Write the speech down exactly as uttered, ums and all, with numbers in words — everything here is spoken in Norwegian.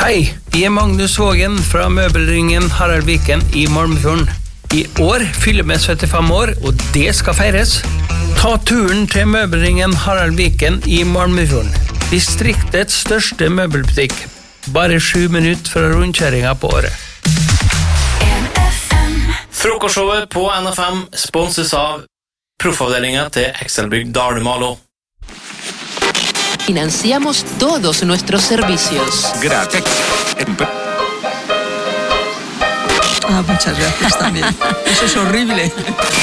Hei, vi er Magnus Vågen fra møbelringen Harald Viken i Malmefjorden. I år fyller vi syttifem år, og det skal feires. Ta turen til møbelringen Harald Viken i Malmefjorden. Distriktets største møbelbutikk. Bare sju minutter fra rundkjøringen på året. Frokostshowet på N F M sponses av proffavdelingen til Excelbygg Dalmalo. Financiamos todos nuestros servicios. Gracias. Ah, muchas gracias también. Eso es horrible.